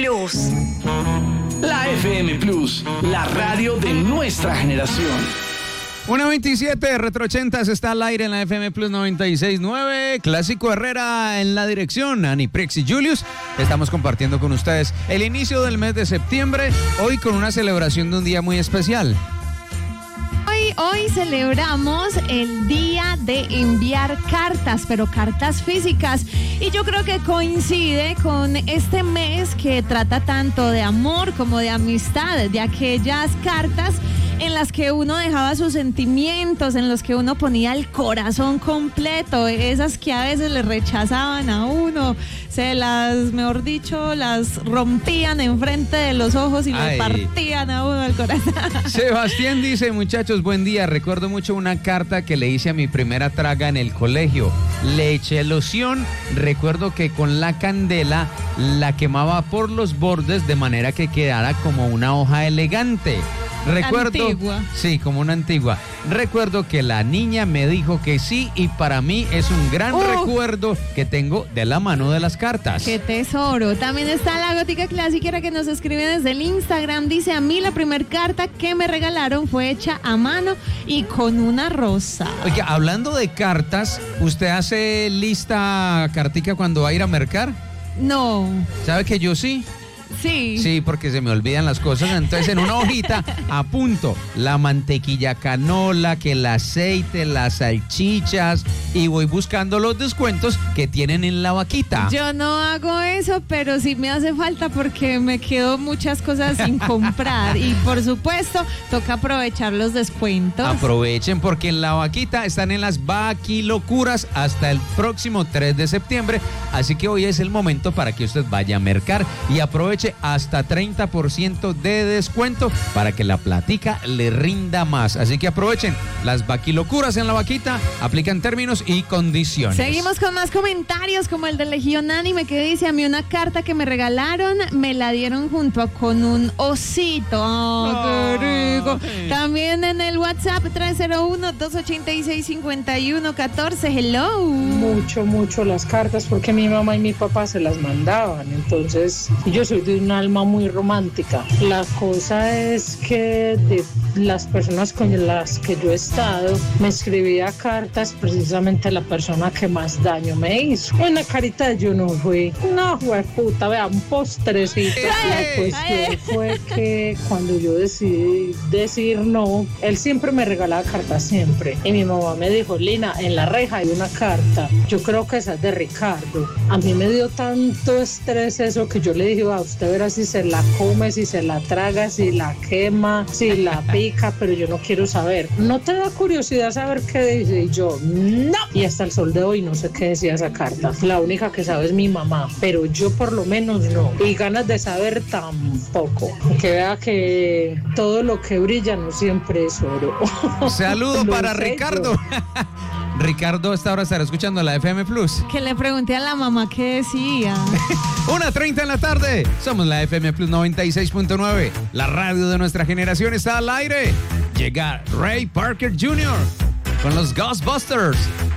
Plus. La FM Plus, la radio de nuestra generación. 1:27, Retro 80s está al aire en la FM Plus 96.9. Clásico Herrera en la dirección, Ani Prix y Julius. Estamos compartiendo con ustedes el inicio del mes de septiembre, hoy con una celebración de un día muy especial. Hoy celebramos el día de enviar cartas, pero cartas físicas. Y yo creo que coincide con este mes que trata tanto de amor como de amistad, de aquellas cartas en las que uno dejaba sus sentimientos, en los que uno ponía el corazón completo, esas que a veces le rechazaban a uno, se las, mejor dicho, las rompían enfrente de los ojos y le partían a uno el corazón. Sebastián dice, muchachos, buen día, recuerdo mucho una carta que le hice a mi primera traga en el colegio, le eché loción, recuerdo que con la candela la quemaba por los bordes de manera que quedara como una hoja elegante. Recuerdo, antigua. Sí, como una antigua. Recuerdo que la niña me dijo que sí y para mí es un gran recuerdo que tengo de la mano de las cartas. ¡Qué tesoro! También está la gótica clásica que nos escribe desde el Instagram. Dice, a mí la primer carta que me regalaron fue hecha a mano y con una rosa. Oye, hablando de cartas, ¿usted hace lista cartica cuando va a ir a mercar? No. ¿Sabe que yo sí? Sí. Sí, porque se me olvidan las cosas. Entonces, en una hojita apunto la mantequilla canola, que el aceite, las salchichas y voy buscando los descuentos que tienen en la vaquita. Yo no hago eso, pero sí me hace falta porque me quedo muchas cosas sin comprar. Y por supuesto, toca aprovechar los descuentos. Aprovechen porque en la vaquita están en las vaquilocuras hasta el próximo 3 de septiembre. Así que hoy es el momento para que usted vaya a mercar y aproveche hasta 30% de descuento para que la platica le rinda más. Así que aprovechen las vaquilocuras en la vaquita, aplican términos y condiciones. Seguimos con más comentarios como el de Legión Anime que dice, a mí una carta que me regalaron me la dieron junto con un osito. ¡Oh, qué rico! También en el WhatsApp 301-286-5114. Hello. Mucho las cartas porque mi mamá y mi papá se las mandaban. Entonces yo soy de un alma muy romántica. La cosa es que de las personas con las que yo he estado, me escribía cartas precisamente a la persona que más daño me hizo. En la carita yo no fui, no, puta, vea, un postrecito. La cuestión fue que cuando yo decidí decir no, él siempre me regalaba cartas, siempre. Y mi mamá me dijo, Lina, en la reja hay una carta, yo creo que esa es de Ricardo. A mí me dio tanto estrés eso que yo le dije, a usted verá si se la come, si se la traga, si la quema, si la pica, pero yo no quiero saber. ¿No te da curiosidad saber qué dice? Y yo, no. Y hasta el sol de hoy no sé qué decía esa carta. La única que sabe es mi mamá, pero yo por lo menos no. Y ganas de saber tampoco. Que vea que todo lo que brilla no siempre es oro. Saludo para Ricardo. Ricardo, esta hora estará escuchando la FM Plus. Que le pregunté a la mamá qué decía. 1:30 en la tarde. Somos la FM Plus 96.9. La radio de nuestra generación está al aire. Llega Ray Parker Jr. con los Ghostbusters.